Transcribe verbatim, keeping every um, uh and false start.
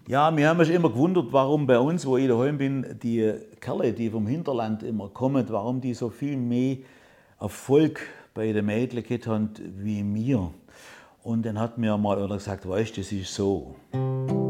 Ja, wir haben uns immer gewundert, warum bei uns, wo ich daheim bin, die Kerle, die vom Hinterland immer kommen, warum die so viel mehr Erfolg bei den Mädchen gehabt haben wie mir. Und dann hat mir mal einer gesagt, weißt du, das ist so.